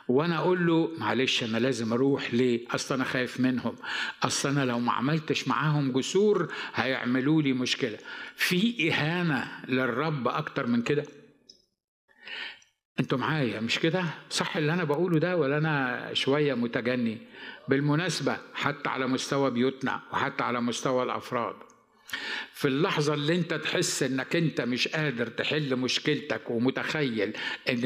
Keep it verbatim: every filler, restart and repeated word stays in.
وانا اقول له معلش انا لازم اروح ليه؟ اصل انا خايف منهم، اصل انا لو ما عملتش معاهم جسور هيعملوا لي مشكله. في اهانه للرب اكتر من كده؟ انتوا معايا مش كده؟ صح اللي انا بقوله ده ولا انا شويه متجني؟ بالمناسبه حتى على مستوى بيوتنا وحتى على مستوى الافراد، في اللحظة اللي انت تحس انك انت مش قادر تحل مشكلتك ومتخيل ان